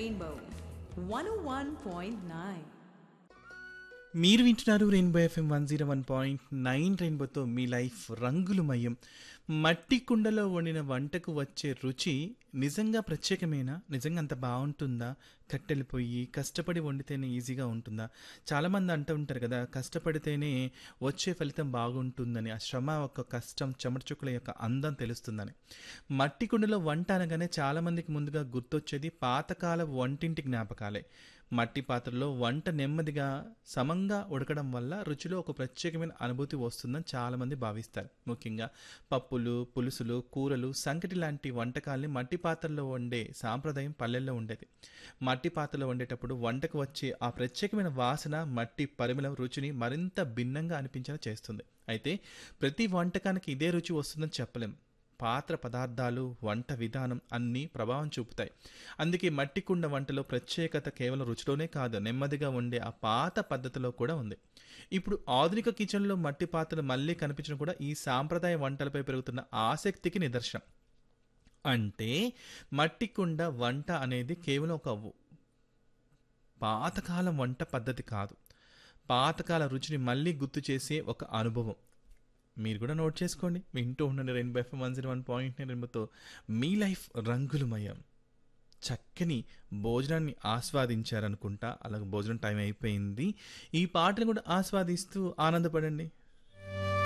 Rainbow 101.9. మీరు వింటున్నారు rainbow FM 101.9 రెయిన్బోతో మీ లైఫ్ రంగులమయం. మట్టి కుండలో వండిన వంటకు వచ్చే రుచి నిజంగా ప్రత్యేకమేనా? నిజంగా అంత బాగుంటుందా? కట్టెలు పొయ్యి కష్టపడి వండితేనే ఈజీగా ఉంటుందా? చాలామంది అంటూ ఉంటారు కదా, కష్టపడితేనే వచ్చే ఫలితం బాగుంటుందని, ఆ శ్రమ ఒక కష్టం చెమట చుక్కల యొక్క అందం తెలుస్తుందని. మట్టి కుండలో వంట అనగానే చాలామందికి ముందుగా గుర్తొచ్చేది పాతకాల వంటింటి జ్ఞాపకాలే. మట్టి పాత్రలో వంట నెమ్మదిగా సమంగా ఉడకడం వల్ల రుచిలో ఒక ప్రత్యేకమైన అనుభూతి వస్తుందని చాలామంది భావిస్తారు. ముఖ్యంగా పప్పులు, పులుసులు, కూరలు, సంకటి లాంటి వంటకాల్ని మట్టి పాత్రలో వండే సాంప్రదాయం పల్లెల్లో ఉండేది. మట్టి పాత్రలో వండేటప్పుడు వంటకు వచ్చే ఆ ప్రత్యేకమైన వాసన మట్టి పరిమళం రుచిని మరింత భిన్నంగా అనిపించేలా చేస్తుంది. అయితే ప్రతి వంటకానికి ఇదే రుచి వస్తుందని చెప్పలేం. పాత్ర పదార్థాలు, వంట విధానం అన్నీ ప్రభావం చూపుతాయి. అందుకే మట్టి కుండ వంటలో ప్రత్యేకత కేవలం రుచిలోనే కాదు, నెమ్మదిగా వండే ఆ పాత పద్ధతిలో కూడా ఉంది. ఇప్పుడు ఆధునిక కిచెన్లో మట్టి పాత్రలు మళ్ళీ కనిపించడం కూడా ఈ సాంప్రదాయ వంటలపై పెరుగుతున్న ఆసక్తికి నిదర్శనం. అంటే మట్టి కుండ వంట అనేది కేవలం ఒక పాతకాలం వంట పద్ధతి కాదు, పాతకాల రుచిని మళ్ళీ గుర్తు చేసే ఒక అనుభవం. మీరు కూడా నోట్ చేసుకోండి. వింటూ ఉండండి రెయిన్బో ఎఫ్ఎం 101.9 రెయిన్బోతో మీ లైఫ్ రంగులమయం. చక్కని భోజనాన్ని ఆస్వాదించారనుకుంటా. అలాగే భోజనం టైం అయిపోయింది. ఈ పాటను కూడా ఆస్వాదిస్తూ ఆనందపడండి.